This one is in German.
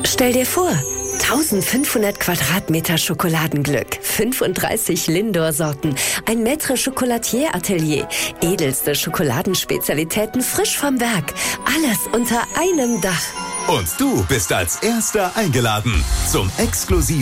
Stell dir vor, 1500 Quadratmeter Schokoladenglück, 35 Lindor-Sorten, ein Maître Chocolatier Atelier, edelste Schokoladenspezialitäten frisch vom Werk. Alles unter einem Dach. Und du bist als Erster eingeladen zum exklusiven